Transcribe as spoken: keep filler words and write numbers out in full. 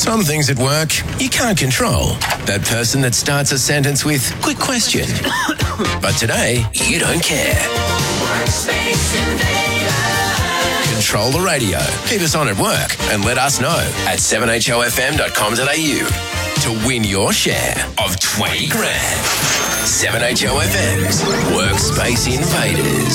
Some things at work you can't control. That person that starts a sentence with, quick question. But today, you don't care. Workspace Invader. Control the radio. Keep us on at work and let us know at seven h o f m dot com dot a u to win your share of twenty grand. seven H O F M's Workspace Invaders.